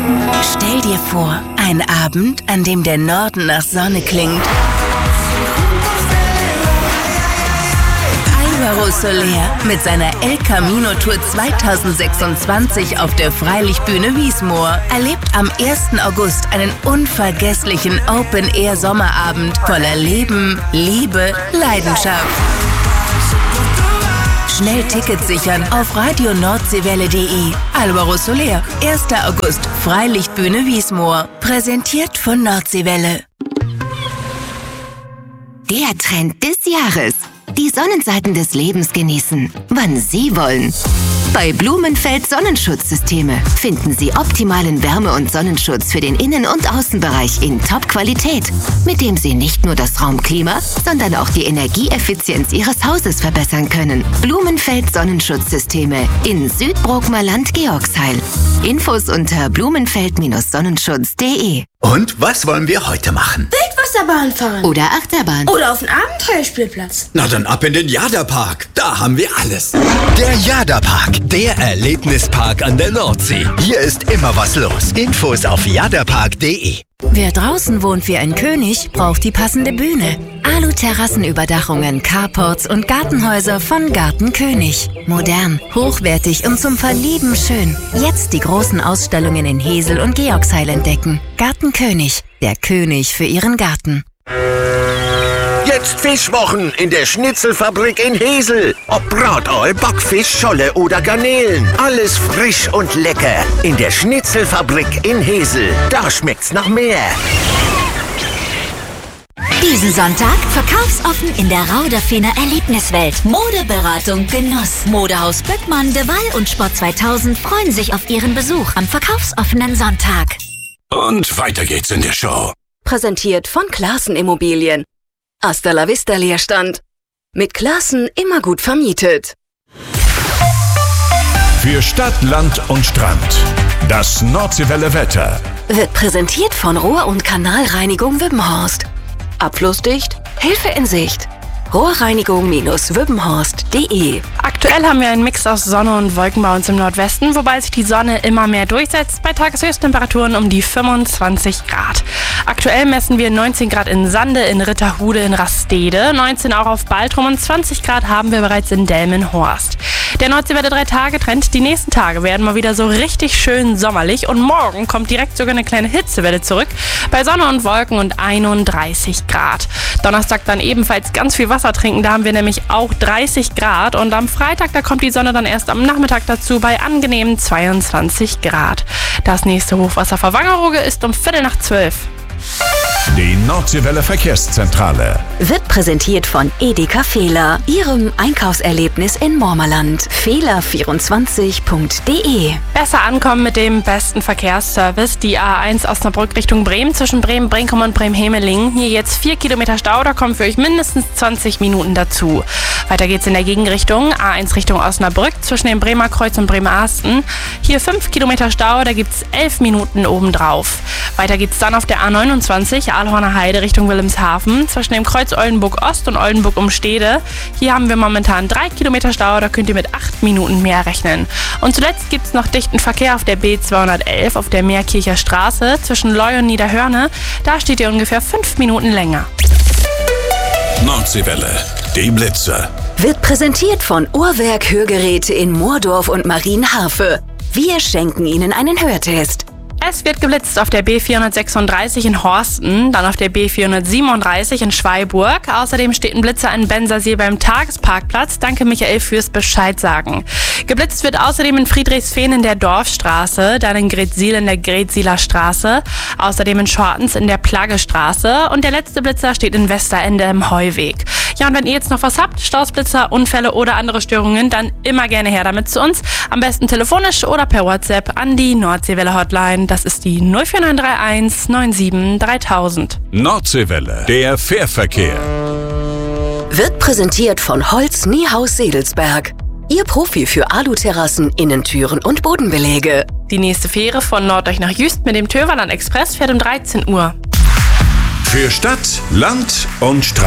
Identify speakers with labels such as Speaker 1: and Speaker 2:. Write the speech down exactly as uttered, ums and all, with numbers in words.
Speaker 1: Stell dir vor, ein Abend, an dem der Norden nach Sonne klingt. Álvaro Soler mit seiner El Camino Tour zweitausendsechsundzwanzig auf der Freilichtbühne Wiesmoor erlebt am ersten August einen unvergesslichen Open-Air-Sommerabend voller Leben, Liebe, Leidenschaft. Schnell Tickets sichern auf radio nordseewelle punkt de. Álvaro Soler, erster August, Freilichtbühne Wiesmoor. Präsentiert von Nordseewelle.
Speaker 2: Der Trend des Jahres. Die Sonnenseiten des Lebens genießen, wann Sie wollen. Bei Blumenfeld Sonnenschutzsysteme finden Sie optimalen Wärme- und Sonnenschutz für den Innen- und Außenbereich in Top-Qualität, mit dem Sie nicht nur das Raumklima, sondern auch die Energieeffizienz Ihres Hauses verbessern können. Blumenfeld Sonnenschutzsysteme in Südbrookmerland Georgsheil. Infos unter blumenfeld Sonnenschutz punkt de.
Speaker 3: Und was wollen wir heute machen?
Speaker 4: Wildwasserbahn fahren.
Speaker 2: Oder Achterbahn.
Speaker 4: Oder auf den Abenteuerspielplatz.
Speaker 3: Na dann ab in den Jada-Park. Da haben wir alles. Der Jada-Park, der Erlebnispark an der Nordsee. Hier ist immer was los. Infos auf jadapark punkt de.
Speaker 1: Wer draußen wohnt wie ein König, braucht die passende Bühne. Alu-Terrassenüberdachungen, Carports und Gartenhäuser von Garten König. Modern, hochwertig und zum Verlieben schön. Jetzt die großen Ausstellungen in Hesel und Georgsheil entdecken. Garten König, der König für Ihren Garten.
Speaker 5: Jetzt Fischwochen in der Schnitzelfabrik in Hesel. Ob Brataual, Backfisch, Scholle oder Garnelen. Alles frisch und lecker. In der Schnitzelfabrik in Hesel. Da schmeckt's nach mehr.
Speaker 6: Diesen Sonntag verkaufsoffen in der Rauderfener Erlebniswelt. Modeberatung, Genuss. Modehaus Böckmann, De Waal und Sport zweitausend freuen sich auf ihren Besuch am verkaufsoffenen Sonntag.
Speaker 7: Und weiter geht's in der Show.
Speaker 8: Präsentiert von Classen Immobilien. Hasta la Vista Leerstand. Mit Classen immer gut vermietet.
Speaker 7: Für Stadt, Land und Strand. Das Nordseewelle Wetter.
Speaker 8: Wird präsentiert von Rohr- und Kanalreinigung Wübbenhorst. Abflussdicht, Hilfe in Sicht. rohrreinigung Wübbenhorst punkt de.
Speaker 9: Aktuell haben wir einen Mix aus Sonne und Wolken bei uns im Nordwesten, wobei sich die Sonne immer mehr durchsetzt, bei Tageshöchsttemperaturen um die fünfundzwanzig Grad. Aktuell messen wir neunzehn Grad in Sande, in Ritterhude, in Rastede, neunzehn auch auf Baltrum und zwanzig Grad haben wir bereits in Delmenhorst. Der Nordseewelle drei Tage Trend, die nächsten Tage werden mal wieder so richtig schön sommerlich und morgen kommt direkt sogar eine kleine Hitzewelle zurück, bei Sonne und Wolken und einunddreißig Grad. Donnerstag dann ebenfalls ganz viel Wasser trinken, da haben wir nämlich auch dreißig Grad und am Freitag, da kommt die Sonne dann erst am Nachmittag dazu bei angenehmen zweiundzwanzig Grad. Das nächste Hochwasser vor Wangerooge ist um Viertel nach zwölf.
Speaker 7: Die Nordseewelle Verkehrszentrale
Speaker 8: Wird präsentiert von Edeka Fehler, Ihrem Einkaufserlebnis in Mormerland. Fehler vierundzwanzig punkt de.
Speaker 9: Besser ankommen mit dem besten Verkehrsservice. Die A eins Osnabrück Richtung Bremen zwischen Bremen-Brinkum und Bremen-Hemeling. Hier jetzt vier Kilometer Stau, da kommen für euch mindestens zwanzig Minuten dazu. Weiter geht's in der Gegenrichtung. A eins Richtung Osnabrück zwischen dem Bremer Kreuz und Bremerhaven. Hier fünf Kilometer Stau, da gibt's elf Minuten obendrauf. Weiter geht's dann auf der A neunundzwanzig Aalhorner Heide Richtung Wilhelmshaven zwischen dem Kreuz Oldenburg Ost und Oldenburg Umstede. Hier haben wir momentan drei Kilometer Stau, da könnt ihr mit acht Minuten mehr rechnen. Und zuletzt gibt es noch dichten Verkehr auf der B zweihundertelf auf der Meerkircher Straße zwischen Leu und Niederhörne. Da steht ihr ungefähr fünf Minuten länger.
Speaker 7: Nordseewelle, die Blitze.
Speaker 8: Wird präsentiert von Uhrwerk Hörgeräte in Moordorf und Marienhafe. Wir schenken Ihnen einen Hörtest.
Speaker 9: Es wird geblitzt auf der B vierhundertsechsunddreißig in Horsten, dann auf der B vierhundertsiebenunddreißig in Schweiburg. Außerdem steht ein Blitzer in Bensersiel beim Tagesparkplatz. Danke Michael fürs Bescheid sagen. Geblitzt wird außerdem in Friedrichsfehn in der Dorfstraße, dann in Gretzsiel in der Gretzieler Straße, außerdem in Schortens in der Plaggestraße und der letzte Blitzer steht in Westerende im Heuweg. Ja, und wenn ihr jetzt noch was habt, Stausblitzer, Unfälle oder andere Störungen, dann immer gerne her damit zu uns. Am besten telefonisch oder per WhatsApp an die Nordseewelle Hotline. Das ist die null vier neun drei eins neun sieben dreitausend.
Speaker 7: Nordseewelle, der Fährverkehr.
Speaker 8: Wird präsentiert von Holz Niehaus Sedelsberg. Ihr Profi für Aluterrassen, Innentüren und Bodenbeläge.
Speaker 9: Die nächste Fähre von Norddeich nach Jüst mit dem Töverland Express fährt um dreizehn Uhr.
Speaker 7: Für Stadt, Land und Strand.